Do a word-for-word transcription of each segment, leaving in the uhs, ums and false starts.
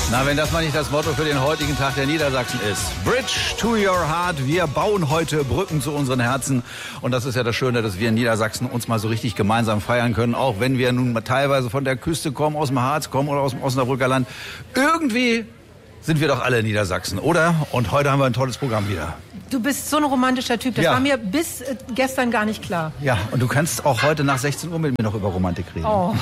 Na, wenn das mal nicht das Motto für den heutigen Tag der Niedersachsen ist. Bridge to your heart. Wir bauen heute Brücken zu unseren Herzen. Und das ist ja das Schöne, dass wir in Niedersachsen uns mal so richtig gemeinsam feiern können. Auch wenn wir nun teilweise von der Küste kommen, aus dem Harz kommen oder aus dem Osnabrücker Land. Irgendwie sind wir doch alle in Niedersachsen, oder? Und heute haben wir ein tolles Programm wieder. Du bist so ein romantischer Typ. Das Ja. war mir bis äh, gestern gar nicht klar. Ja, und du kannst auch heute nach sechzehn Uhr mit mir noch über Romantik reden. Oh.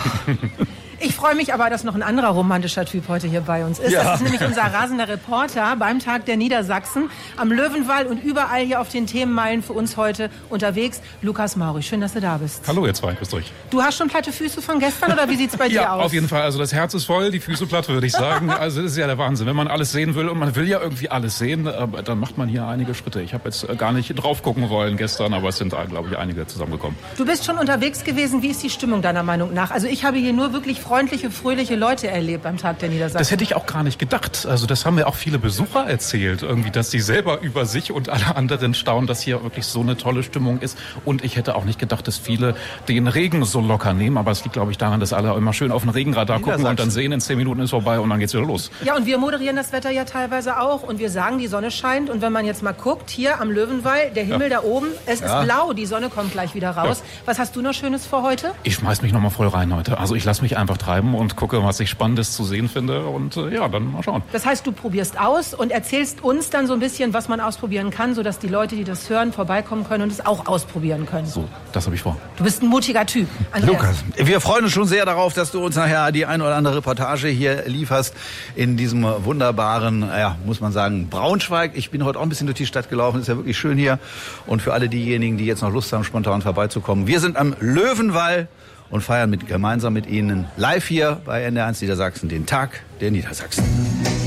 Ich freue mich aber, dass noch ein anderer romantischer Typ heute hier bei uns ist. Ja. Das ist nämlich unser rasender Reporter beim Tag der Niedersachsen am Löwenwall und überall hier auf den Themenmeilen für uns heute unterwegs. Lukas Mauri, schön, dass du da bist. Hallo ihr zwei, grüßt euch. Du hast schon platte Füße von gestern oder wie sieht's bei dir Ja, aus? auf jeden Fall. Also das Herz ist voll, die Füße platt, würde ich sagen. Also das ist ja der Wahnsinn. Wenn man alles sehen will und man will ja irgendwie alles sehen, äh, dann macht man hier einige Schritte. Ich habe jetzt äh, gar nicht drauf gucken wollen gestern, aber es sind, äh, glaube ich, einige zusammengekommen. Du bist schon unterwegs gewesen. Wie ist die Stimmung deiner Meinung nach? Also ich habe hier nur wirklich freundliche, fröhliche Leute erlebt beim Tag der Niedersachsen. Das hätte ich auch gar nicht gedacht. Also das haben mir auch viele Besucher erzählt, irgendwie, dass sie selber über sich und alle anderen staunen, dass hier wirklich so eine tolle Stimmung ist. Und ich hätte auch nicht gedacht, dass viele den Regen so locker nehmen. Aber es liegt, glaube ich, daran, dass alle immer schön auf den Regenradar gucken und dann sehen, in zehn Minuten ist vorbei und dann geht's wieder los. Ja, und wir moderieren das Wetter ja teilweise auch und wir sagen, die Sonne scheint. Und wenn man jetzt mal guckt, hier am Löwenwall, der Himmel Ja. da oben, es Ja. ist blau, die Sonne kommt gleich wieder raus. Ja. Was hast du noch Schönes für heute? Ich schmeiß mich nochmal voll rein heute. Also ich lasse mich einfach treiben und gucke, was ich Spannendes zu sehen finde. Und äh, ja, dann mal schauen. Das heißt, du probierst aus und erzählst uns dann so ein bisschen, was man ausprobieren kann, sodass die Leute, die das hören, vorbeikommen können und es auch ausprobieren können. So, das habe ich vor. Du bist ein mutiger Typ. Andreas. Lukas, wir freuen uns schon sehr darauf, dass du uns nachher die ein oder andere Reportage hier lieferst in diesem wunderbaren, ja, muss man sagen, Braunschweig. Ich bin heute auch ein bisschen durch die Stadt gelaufen, ist ja wirklich schön hier. Und für alle diejenigen, die jetzt noch Lust haben, spontan vorbeizukommen, wir sind am Löwenwall und feiern mit, gemeinsam mit Ihnen live hier bei N D R eins Niedersachsen den Tag der Niedersachsen.